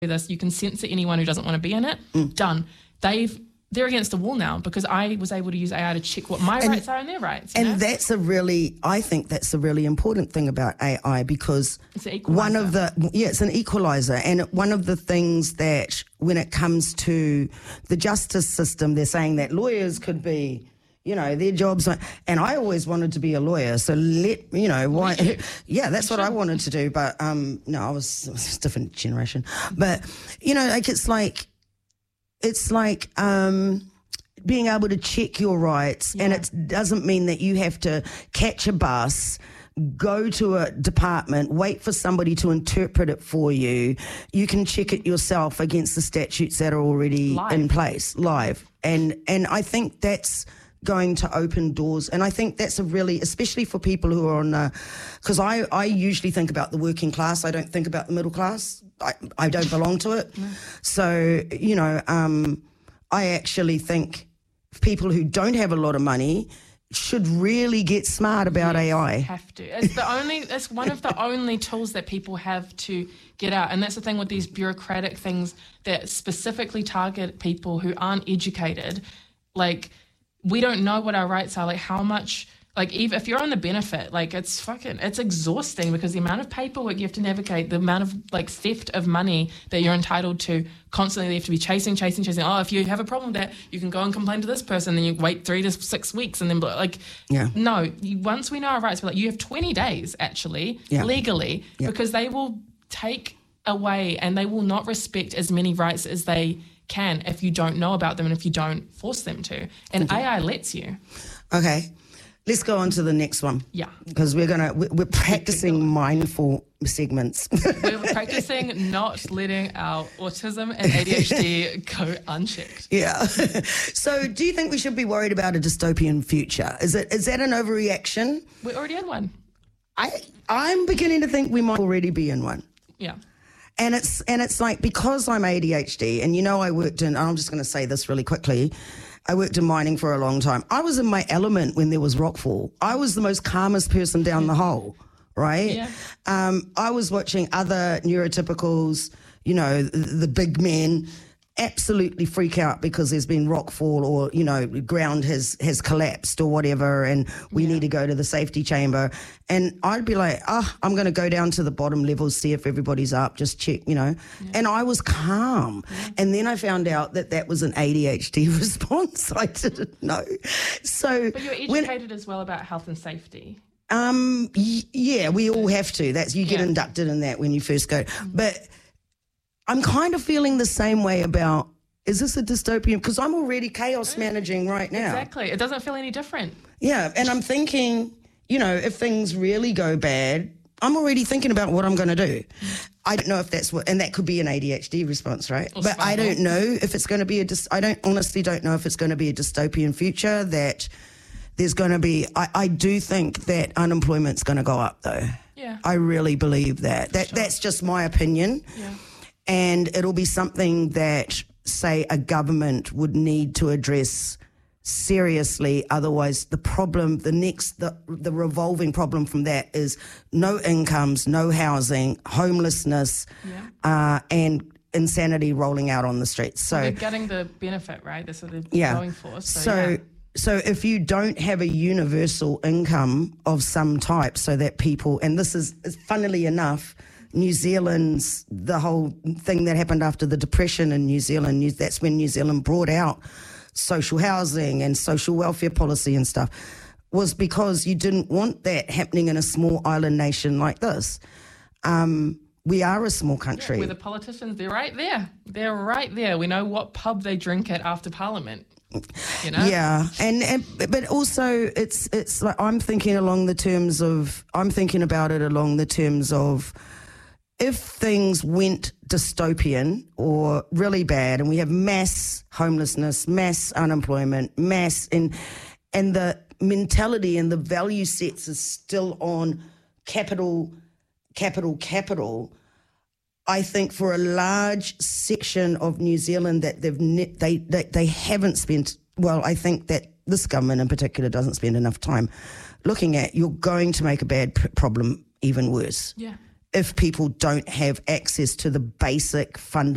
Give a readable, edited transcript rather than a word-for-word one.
this. You can censor anyone who doesn't want to be in it. Done. They're against the wall now because I was able to use AI to check what my rights are and their rights. And I think that's a really important thing about AI because it's an equalizer. it's an equalizer. And one of the things that when it comes to the justice system, they're saying that lawyers could be, their jobs. And I always wanted to be a lawyer. So why? Yeah, that's what I wanted to do. But no, I was a different generation. But, it's like being able to check your rights, and it doesn't mean that you have to catch a bus, go to a department, wait for somebody to interpret it for you. You can check it yourself against the statutes that are already in place, live. And I think that's going to open doors. And I think that's especially for people who are on, because I usually think about the working class. I don't think about the middle class. I don't belong to it. So, I actually think people who don't have a lot of money should really get smart about AI. Have to. It's one of the only tools that people have to get out. And that's the thing with these bureaucratic things that specifically target people who aren't educated. Like, we don't know what our rights are, like how much, like even if you're on the benefit, like it's exhausting because the amount of paperwork you have to navigate, the amount of like theft of money that you're entitled to, constantly you have to be chasing. Oh, if you have a problem with that, you can go and complain to this person, then you wait 3 to 6 weeks and then once we know our rights, we're like, you have 20 days actually, legally, because they will take away and they will not respect as many rights as they can if you don't know about them and if you don't force them to. And AI lets you. Okay. Let's go on to the next one. Yeah. Because we're practicing mindful segments. We're practicing not letting our autism and ADHD go unchecked. Yeah. So do you think we should be worried about a dystopian future? Is that an overreaction? We're already in one. I'm beginning to think we might already be in one. Yeah. And it's like, because I'm ADHD, and I'm just going to say this really quickly, I worked in mining for a long time. I was in my element when there was rockfall. I was the most calmest person down the hole, right? Yeah. I was watching other neurotypicals, the big men, absolutely freak out because there's been rockfall or, ground has collapsed or whatever, and we need to go to the safety chamber. And I'd be like, I'm going to go down to the bottom levels, see if everybody's up, just check, And I was calm. Yeah. And then I found out that was an ADHD response. I didn't know. So, but you're educated as well about health and safety. Yeah, we all have to. You get inducted in that when you first go. But I'm kind of feeling the same way about, is this a dystopian? Because I'm already chaos managing right now. Exactly. It doesn't feel any different. Yeah, and I'm thinking, if things really go bad, I'm already thinking about what I'm going to do. I don't know if that's and that could be an ADHD response, right? But I don't know if it's going to be I honestly don't know if it's going to be a dystopian future, that there's going to be, I do think that unemployment's going to go up though. Yeah. I really believe that. That's just my opinion. Yeah. And it'll be something that, say, a government would need to address seriously. Otherwise, the revolving problem from that is no incomes, no housing, homelessness, and insanity rolling out on the streets. So they're getting the benefit, right? That's what they're going for. So if you don't have a universal income of some type, so that people, and this is, funnily enough, New Zealand's, the whole thing that happened after the Depression in New Zealand, that's when New Zealand brought out social housing and social welfare policy and stuff, was because you didn't want that happening in a small island nation like this. We are a small country. Where the politicians, they're right there. They're right there. We know what pub they drink at after Parliament. Yeah, but also it's like I'm thinking about it along the terms of, if things went dystopian or really bad and we have mass homelessness, mass unemployment, and the mentality and the value sets is still on capital, I think for a large section of New Zealand that they haven't spent, well, I think that this government in particular doesn't spend enough time looking at, you're going to make a bad problem even worse. Yeah. If people don't have access to the basic fundamental